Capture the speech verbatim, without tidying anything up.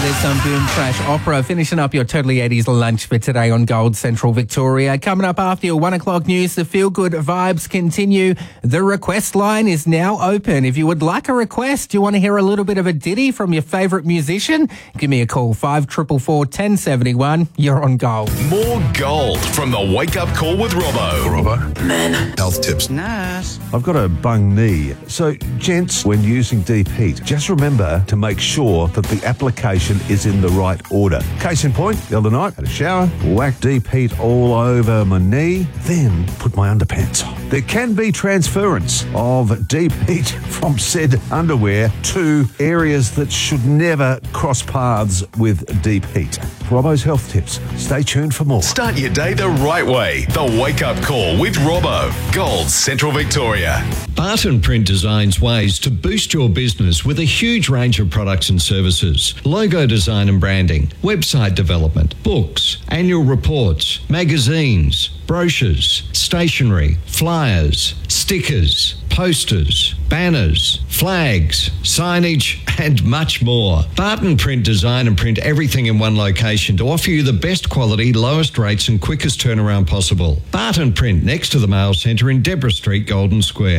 There's some boom trash opera finishing up your Totally eighties lunch for today on Gold Central Victoria. Coming up after your one o'clock news, the feel-good vibes continue. The request line is now open. If you would like a request, you want to hear a little bit of a ditty from your favourite musician, give me a call, five four four, one oh seven one. You're on Gold. More Gold from the Wake Up Call with Robbo. Robbo. Men. Health tips. Nurse. I've got a bung knee. So, gents, when using Deep Heat, just remember to make sure that the application is in the right order. Case in point, the other night, had a shower, whacked Deep Heat all over my knee, then put my underpants on. There can be transference of Deep Heat from said underwear to areas that should never cross paths with Deep Heat. Robbo's Health Tips. Stay tuned for more. Start your day the right way. The Wake Up Call with Robbo. Gold Central Victoria. Barton Print designs ways to boost your business with a huge range of products and services. Logo design and branding, website development, books, annual reports, magazines, brochures, stationery, flyers, stickers, posters, banners, flags, signage, and much more. Barton Print design and print everything in one location to offer you the best quality, lowest rates and quickest turnaround possible. Barton Print next to the Mail Centre in Deborah Street, Golden Square.